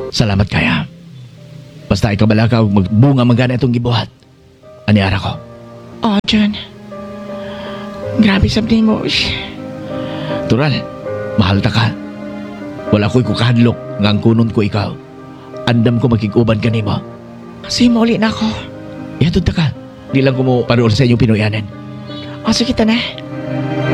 Salamat kaya. Basta ikaw balakaw magbunga magana itong gibuhat. Aniara ko. Oh, John. Grabe sabi mo. Tural, mahal ta ka. Wala ko'y kukahadlok nga ang kunon ko ikaw. Andam ko magkikuban ka nimo. Kasi muli na ako. Ihatod ta ka. Di lang ko mo paroon sa inyong pinuyanan. O, sige ta na.